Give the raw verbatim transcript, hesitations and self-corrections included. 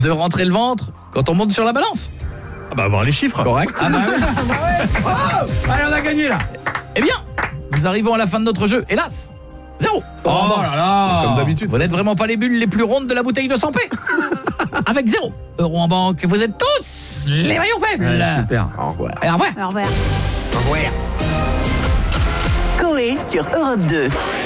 de rentrer le ventre quand on monte sur la balance. Ah bah avoir les chiffres. Correct. Ah bah ouais. Ah bah ouais. Oh, allez, on a gagné là. Eh bien, nous arrivons à la fin de notre jeu. Hélas, zéro. Oh là là. Comme d'habitude. Vous n'êtes vraiment pas les bulles les plus rondes de la bouteille de cent p. Avec zéro euro en banque, vous êtes tous les maillons faibles. Ouais, super. Au revoir. Et au revoir. Au revoir. Au revoir. Coé sur Europe deux.